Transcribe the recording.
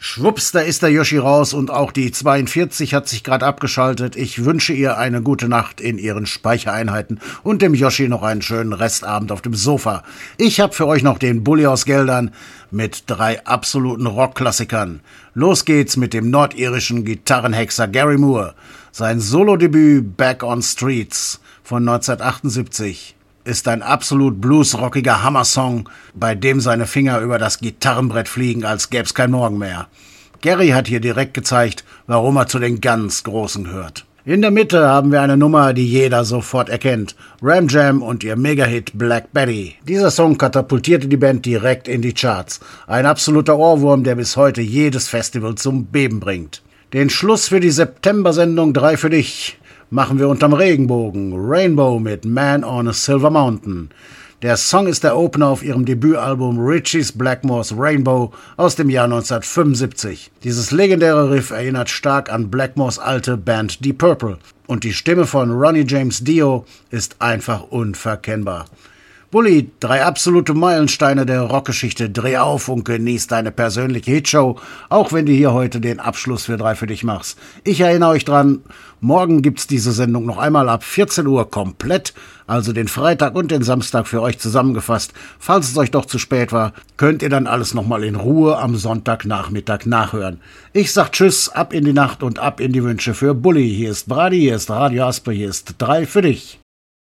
Schwupps, da ist der Yoshi raus und auch die 42 hat sich gerade abgeschaltet. Ich wünsche ihr eine gute Nacht in ihren Speichereinheiten und dem Yoshi noch einen schönen Restabend auf dem Sofa. Ich habe für euch noch den Bulli aus Geldern mit 3 absoluten Rockklassikern. Los geht's mit dem nordirischen Gitarrenhexer Gary Moore. Sein Solodebüt Back on Streets von 1978 ist ein absolut bluesrockiger Hammersong, bei dem seine Finger über das Gitarrenbrett fliegen, als gäb's kein Morgen mehr. Gary hat hier direkt gezeigt, warum er zu den ganz Großen gehört. In der Mitte haben wir eine Nummer, die jeder sofort erkennt. Ram Jam und ihr Megahit Black Betty. Dieser Song katapultierte die Band direkt in die Charts. Ein absoluter Ohrwurm, der bis heute jedes Festival zum Beben bringt. Den Schluss für die September-Sendung 3 für dich machen wir unterm Regenbogen. Rainbow mit Man on a Silver Mountain. Der Song ist der Opener auf ihrem Debütalbum Ritchie's Blackmore's Rainbow aus dem Jahr 1975. Dieses legendäre Riff erinnert stark an Blackmores alte Band Deep Purple. Und die Stimme von Ronnie James Dio ist einfach unverkennbar. Bulli, 3 absolute Meilensteine der Rockgeschichte. Dreh auf und genieß deine persönliche Hitshow, auch wenn du hier heute den Abschluss für 3 für dich machst. Ich erinnere euch dran, morgen gibt's diese Sendung noch einmal ab 14 Uhr komplett, also den Freitag und den Samstag für euch zusammengefasst. Falls es euch doch zu spät war, könnt ihr dann alles nochmal in Ruhe am Sonntagnachmittag nachhören. Ich sag Tschüss, ab in die Nacht und ab in die Wünsche für Bulli. Hier ist Brady, hier ist Radio Aspe, hier ist 3 für dich.